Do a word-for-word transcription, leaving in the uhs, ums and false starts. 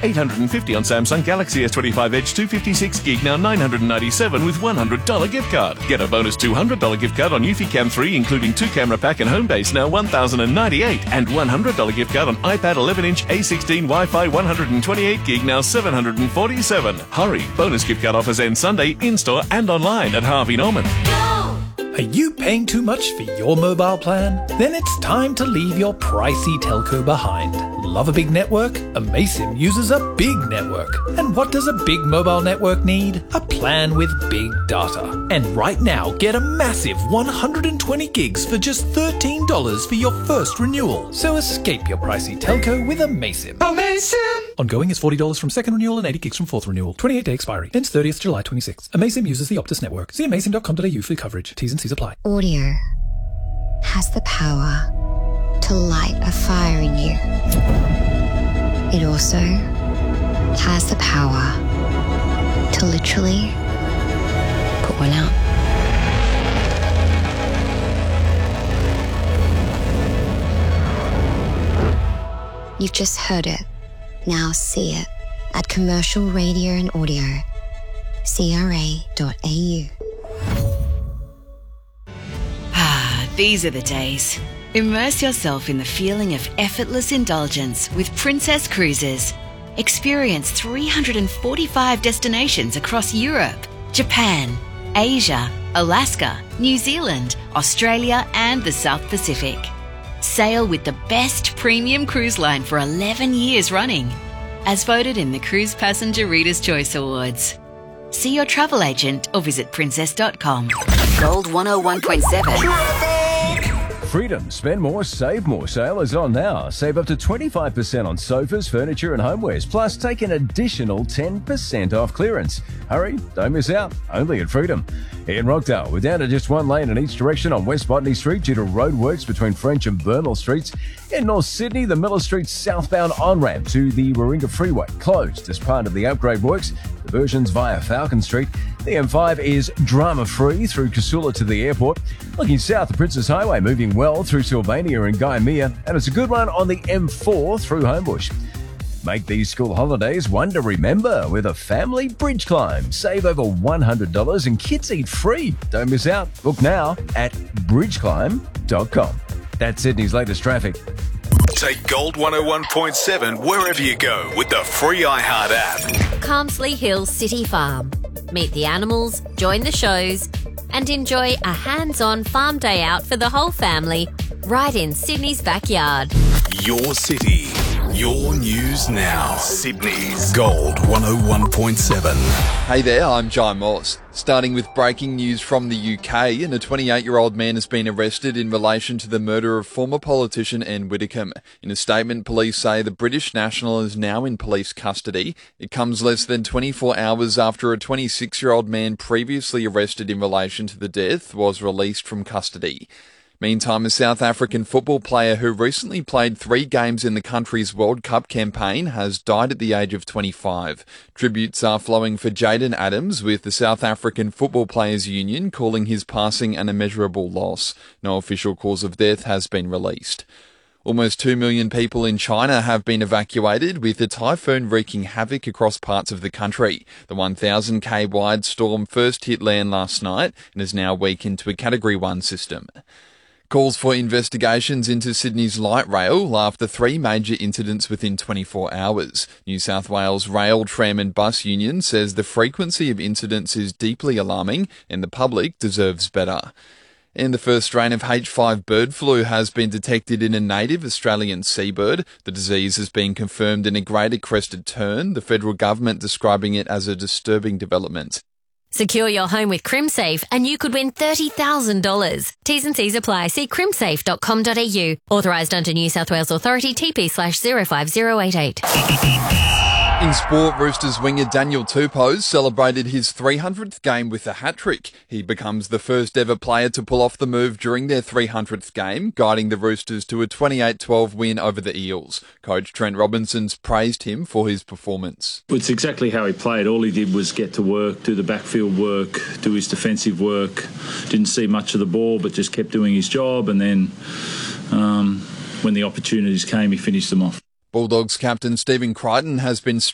eight hundred fifty on Samsung Galaxy S twenty-five Edge two fifty-six gig, now nine hundred ninety-seven with one hundred dollars gift card. Get a bonus two hundred dollars gift card on Eufy Cam three, including two camera pack and home base, now one thousand ninety-eight dollars, and one hundred dollars gift card on iPad eleven inch A sixteen Wi-Fi one hundred twenty-eight gig, now seven hundred forty-seven dollars. Hurry! Bonus gift card offers end Sunday in-store and online at Harvey Norman. Are you paying too much for your mobile plan? Then it's time to leave your pricey telco behind. Love a big network? Amaysim uses a big network. And what does a big mobile network need? A plan with big data. And right now, get a massive one hundred twenty gigs for just thirteen dollars for your first renewal. So escape your pricey telco with Amaysim. Amaysim! Ongoing is forty dollars from second renewal and eighty gigs from fourth renewal. twenty-eight day expiry. Ends thirtieth July twenty-sixth. Amaysim uses the Optus network. See amaysim dot com dot a u for coverage. T's and C's apply. Audio has the power to light a fire in you. It also has the power to literally put one out. You've just heard it. Now see it at Commercial Radio and Audio, c r a dot a u. Ah, these are the days. Immerse yourself in the feeling of effortless indulgence with Princess Cruises. Experience three hundred forty-five destinations across Europe, Japan, Asia, Alaska, New Zealand, Australia, and the South Pacific. Sail with the best premium cruise line for eleven years running, as voted in the Cruise Passenger Reader's Choice Awards. See your travel agent or visit princess dot com. Gold one oh one point seven. Freedom Spend More, Save More sale is on now. Save up to twenty-five percent on sofas, furniture and homewares, plus take an additional ten percent off clearance. Hurry, don't miss out, only at Freedom. In Rockdale, we're down to just one lane in each direction on West Botany Street due to roadworks between French and Burnell Streets. In North Sydney, the Miller Street southbound on-ramp to the Warringah Freeway closed as part of the upgrade works. Diversions via Falcon Street. The M five is drama-free through Casula to the airport. Looking south, the Princess Highway moving well through Sylvania and Guyamere, and it's a good one on the M four through Homebush. Make these school holidays one to remember with a family bridge climb. Save over one hundred dollars and kids eat free. Don't miss out. Book now at bridge climb dot com. That's Sydney's latest traffic. Take Gold one oh one point seven wherever you go with the free iHeart app. Carmsley Hills City Farm. Meet the animals, join the shows, and enjoy a hands-on farm day out for the whole family right in Sydney's backyard. Your city, your news now. Sydney's Gold one oh one point seven. Hey there, I'm Jai Moss. Starting with breaking news from the U K, and a twenty-eight-year-old man has been arrested in relation to the murder of former politician Anne Widdecombe. In a statement, police say the British national is now in police custody. It comes less than twenty-four hours after a twenty-six-year-old man previously arrested in relation to the death was released from custody. Meantime, a South African football player who recently played three games in the country's World Cup campaign has died at the age of twenty-five. Tributes are flowing for Jaden Adams, with the South African Football Players Union calling his passing an immeasurable loss. No official cause of death has been released. Almost two million people in China have been evacuated, with the typhoon wreaking havoc across parts of the country. The one thousand kilometre wide storm first hit land last night and is now weakened to a Category one system. Calls for investigations into Sydney's light rail after three major incidents within twenty-four hours. New South Wales Rail, Tram and Bus Union says the frequency of incidents is deeply alarming and the public deserves better. And the first strain of H five bird flu has been detected in a native Australian seabird. The disease has been confirmed in a greater crested tern, the federal government describing it as a disturbing development. Secure your home with CrimSafe and you could win thirty thousand dollars. T's and C's apply. See crimsafe dot com dot a u. Authorised under New South Wales Authority, T P slash zero five zero eight eight. In sport, Roosters winger Daniel Tupou celebrated his three hundredth game with a hat-trick. He becomes the first ever player to pull off the move during their three hundredth game, guiding the Roosters to a twenty-eight twelve win over the Eels. Coach Trent Robinson's praised him for his performance. It's exactly how he played. All he did was get to work, do the backfield work, do his defensive work. Didn't see much of the ball, but just kept doing his job. And then um, when the opportunities came, he finished them off. Bulldogs captain Stephen Crichton has been